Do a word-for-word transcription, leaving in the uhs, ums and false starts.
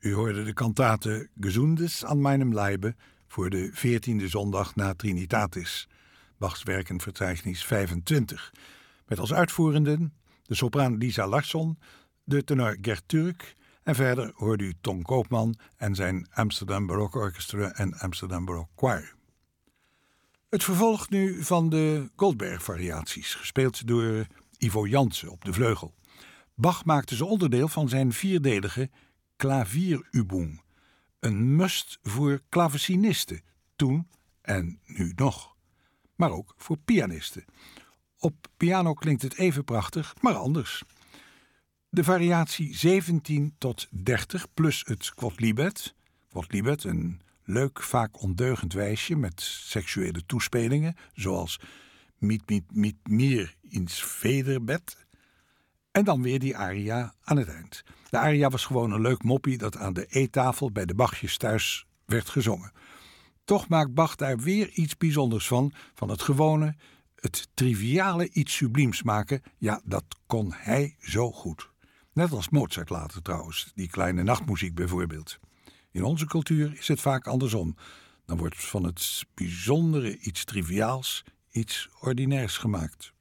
U hoorde de kantate Gesundes an meinem Leibe voor de veertiende zondag na Trinitatis, Bachs werkenverzeichnis vijfentwintig, met als uitvoerenden de sopraan Lisa Larsson, de tenor Gert Turk en verder hoorde u Ton Koopman en zijn Amsterdam Baroque Orchestra en Amsterdam Baroque Choir. Het vervolg nu van de Goldberg-variaties, gespeeld door Ivo Jansen op de vleugel. Bach maakte ze onderdeel van zijn vierdelige Klavierübung, een must voor klavecinisten, toen en nu nog, maar ook voor pianisten. Op piano klinkt het even prachtig, maar anders. De variatie zeventien tot dertig plus het Quodlibet, Quodlibet, een leuk, vaak ondeugend wijsje met seksuele toespelingen, zoals Miet, miet, miet, mir ins Vederbed. En dan weer die aria aan het eind. De aria was gewoon een leuk moppie dat aan de eettafel bij de Bachjes thuis werd gezongen. Toch maakt Bach daar weer iets bijzonders van, van het gewone, het triviale iets subliems maken. Ja, dat kon hij zo goed. Net als Mozart later trouwens, die kleine nachtmuziek bijvoorbeeld. In onze cultuur is het vaak andersom. Dan wordt van het bijzondere iets triviaals iets ordinairs gemaakt.